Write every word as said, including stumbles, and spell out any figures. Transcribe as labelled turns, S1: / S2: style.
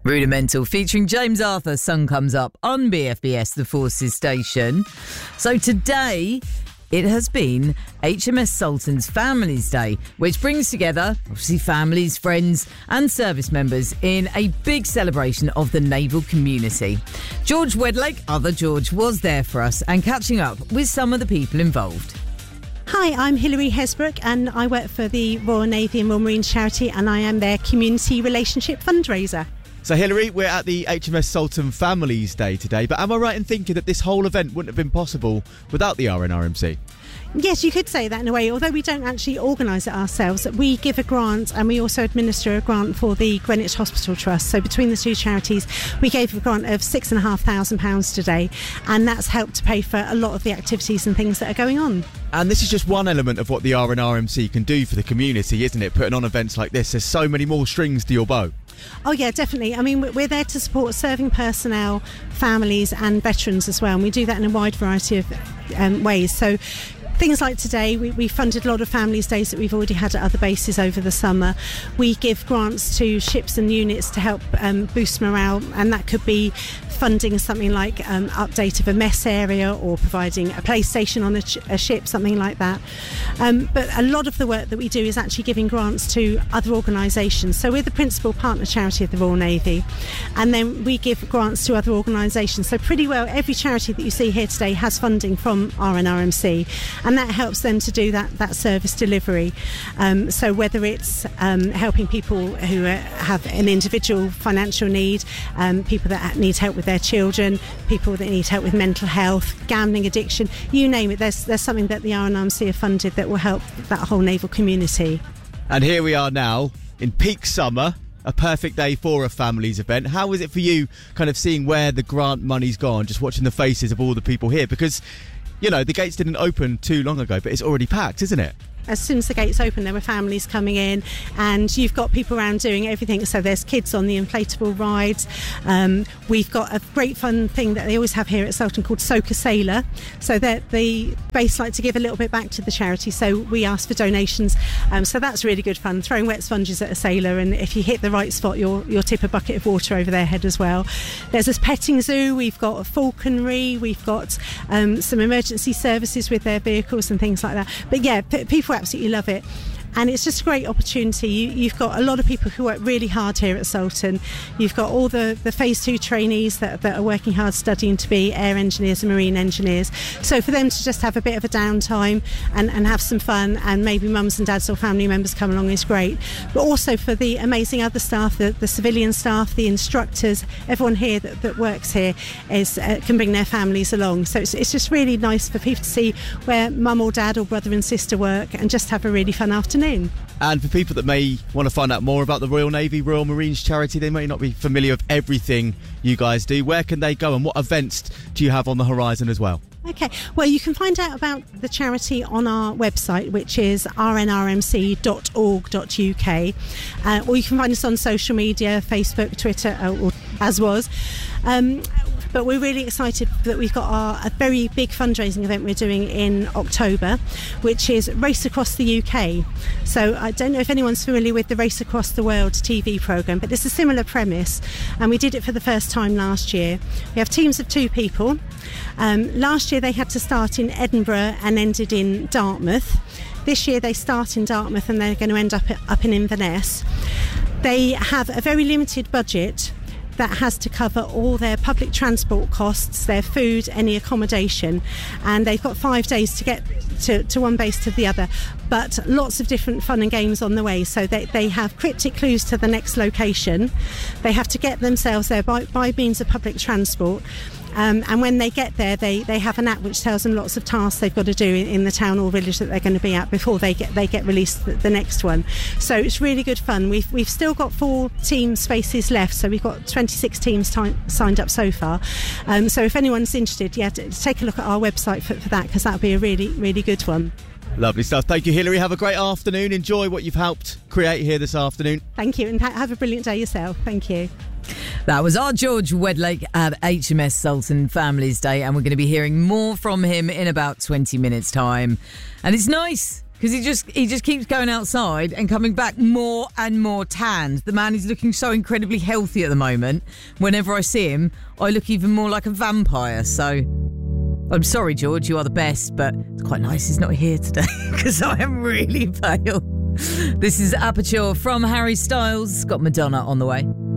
S1: Rudimental featuring James Arthur. Sun Comes Up on B F B S, the Forces station. So today it has been H M S Sultan's Families Day, which brings together, obviously, families, friends and service members in a big celebration of the naval community. George Wedlake, other George, was there for us and catching up with some of the people involved.
S2: Hi, I'm Hilary Hesbrook and I work for the Royal Navy and Royal Marines charity and I am their community relationship fundraiser.
S3: So Hilary, we're at the H M S Sultan Families Day today, but am I right in thinking that this whole event wouldn't have been possible without the R N R M C?
S2: Yes, you could say that in a way, although we don't actually organise it ourselves. We give a grant and we also administer a grant for the Greenwich Hospital Trust. So between the two charities, we gave a grant of six and a half thousand pounds today, and that's helped to pay for a lot of the activities and things that are going on.
S3: And this is just one element of what the R N R M C can do for the community, isn't it? Putting on events like this, there's so many more strings to your bow.
S2: Oh yeah, definitely. I mean, we're there to support serving personnel, families and veterans as well, and we do that in a wide variety of um, ways. So things like today, we, we funded a lot of families' days that we've already had at other bases over the summer. We give grants to ships and units to help um, boost morale, and that could be funding something like um, update of a mess area or providing a PlayStation on a, ch- a ship, something like that. Um, but a lot of the work that we do is actually giving grants to other organisations. So we're the principal partner charity of the Royal Navy, and then we give grants to other organisations. So pretty well every charity that you see here today has funding from R N R M C, and that helps them to do that, that service delivery. Um, so whether it's um, helping people who uh, have an individual financial need, um, people that need help with their children, people that need help with mental health, gambling addiction, you name it, there's, there's something that the R N R M C have funded that will help that whole naval community.
S3: And here we are now in peak summer, a perfect day for a families event. How is it for you kind of seeing where the grant money's gone, just watching the faces of all the people here? Because, you know, the gates didn't open too long ago, but it's already packed, isn't it?
S2: As soon as the gates open, there were families coming in, and you've got people around doing everything. So there's kids on the inflatable rides. Um, we've got a great fun thing that they always have here at Sultan called Soak a Sailor. So that the base like to give a little bit back to the charity. So we ask for donations. Um, so that's really good fun, throwing wet sponges at a sailor, and if you hit the right spot, you'll, you'll tip a bucket of water over their head as well. There's this petting zoo. We've got a falconry. We've got um, some emergency services with their vehicles and things like that. But yeah, p- people absolutely love it, and it's just a great opportunity. You, you've got a lot of people who work really hard here at Sultan. You've got all the, the phase two trainees that, that are working hard studying to be air engineers and marine engineers, so for them to just have a bit of a downtime and, and have some fun, and maybe mums and dads or family members come along, is great. But also for the amazing other staff, the, the civilian staff, the instructors, everyone here that, that works here is uh, can bring their families along. So it's, it's just really nice for people to see where mum or dad or brother and sister work and just have a really fun afternoon.
S3: And for people that may want to find out more about the Royal Navy, Royal Marines charity, they may not be familiar with everything you guys do. Where can they go, and what events do you have on the horizon as well?
S2: Okay, well, you can find out about the charity on our website, which is r n r m c dot org dot u k, uh, or you can find us on social media, Facebook, Twitter, uh, or as was. Um, But we're really excited that we've got our, a very big fundraising event we're doing in October, which is Race Across the U K. So I don't know if anyone's familiar with the Race Across the World T V programme, but it's a similar premise, and we did it for the first time last year. We have teams of two people. Um, last year they had to start in Edinburgh and ended in Dartmouth. This year they start in Dartmouth and they're going to end up, up in Inverness. They have a very limited budget that has to cover all their public transport costs, their food, any accommodation, and they've got five days to get to, to one base to the other, but lots of different fun and games on the way. So they, they have cryptic clues to the next location. They have to get themselves there by, by means of public transport. Um, and when they get there, they, they have an app which tells them lots of tasks they've got to do in, in the town or village that they're going to be at before they get they get released the, the next one. So it's really good fun. We've we've still got four team spaces left, so we've got twenty-six teams t- signed up so far. Um, so if anyone's interested, yeah, t- take a look at our website for, for that, because that'll be a really really good one.
S3: Lovely stuff. Thank you, Hilary. Have a great afternoon. Enjoy what you've helped create here this afternoon.
S2: Thank you, and ha- have a brilliant day yourself. Thank you.
S1: That was our George Wedlake at H M S Sultan Families Day, and we're going to be hearing more from him in about twenty minutes' time. And it's nice because he just he just keeps going outside and coming back more and more tanned. The man is looking so incredibly healthy at the moment. Whenever I see him, I look even more like a vampire. So I'm sorry, George, you are the best, but it's quite nice he's not here today because I am really pale. This is Aperture from Harry Styles. Got Madonna on the way.